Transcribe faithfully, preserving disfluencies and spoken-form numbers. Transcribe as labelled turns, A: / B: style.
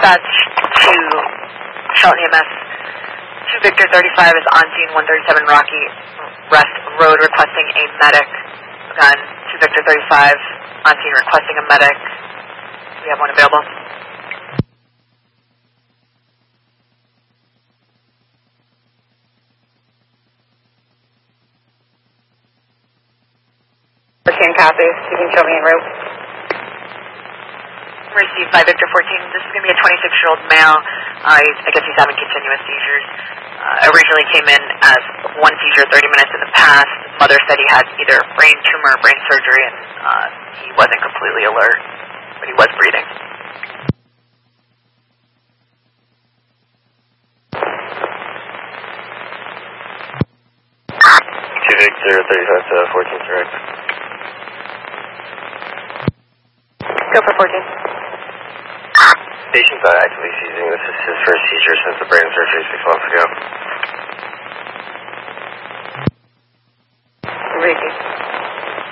A: Dispatch to Charlotte E M S. two Victor thirty-five is on scene, one thirty-seven Rocky Rest Road, requesting a medic. Again, two Victor thirty-five on scene, requesting a medic. We have one available.
B: fourteen copies. You can show me en route.
A: Received by Victor fourteen. This is going to be a twenty-six-year-old male. Uh, he's, I guess he's having continuous seizures. Uh, originally came in as one seizure thirty minutes in the past. Mother said he had either brain tumor or brain surgery, and uh, he wasn't completely alert, but he was breathing.
C: two Victor thirty-five to fourteen, correct.
B: Go for fourteen.
C: Patient's not actively seizing. This is his first seizure since the brain surgery six months ago.
B: Ricky.